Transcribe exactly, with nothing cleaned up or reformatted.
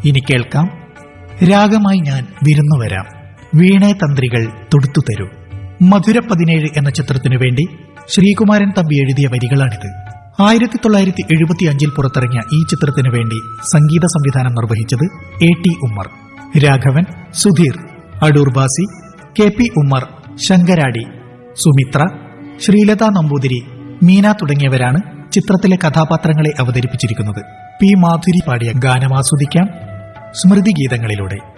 ഇനി കേൾക്കാം രാഗമായി ഞാൻ വിരുന്നു വരാം, വീണേ തന്ത്രികൾ തൊടുത്തു തരൂ. മധുര പതിനേഴ് എന്ന ചിത്രത്തിനു വേണ്ടി ശ്രീകുമാരൻ തമ്പി എഴുതിയ വരികളാണിത്. ആയിരത്തി തൊള്ളായിരത്തി എഴുപത്തി അഞ്ചിൽ പുറത്തിറങ്ങിയ ഈ ചിത്രത്തിനു വേണ്ടി സംഗീത സംവിധാനം നിർവഹിച്ചത് A T Ummer. Raghavan, Sudheer, Adoor Basi, K P Ummer, Sankaradi, Sumitra, Sreelatha Namboothiri, Meena തുടങ്ങിയവരാണ് ചിത്രത്തിലെ കഥാപാത്രങ്ങളെ അവതരിപ്പിച്ചിരിക്കുന്നത്. പി മാധുരി പാടിയ ഗാനം ആസ്വദിക്കാം സ്മൃതി ഗീതങ്ങളിലൂടെ.